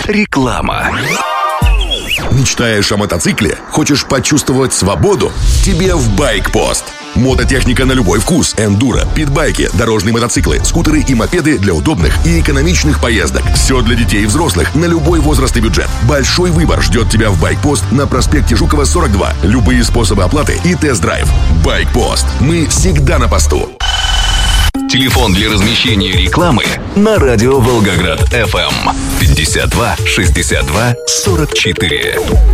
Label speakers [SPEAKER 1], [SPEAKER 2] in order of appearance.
[SPEAKER 1] Реклама.
[SPEAKER 2] Мечтаешь о мотоцикле? Хочешь почувствовать свободу? Тебе в Байкпост. Мототехника на любой вкус. Эндуро, питбайки, дорожные мотоциклы, скутеры и мопеды для удобных и экономичных поездок. Все для детей и взрослых на любой возраст и бюджет. Большой выбор ждет тебя в Байкпост на проспекте Жукова, 42. Любые способы оплаты и тест-драйв. Байкпост. Мы всегда на посту.
[SPEAKER 1] Телефон для размещения рекламы на радио Волгоград FM 52 62 44.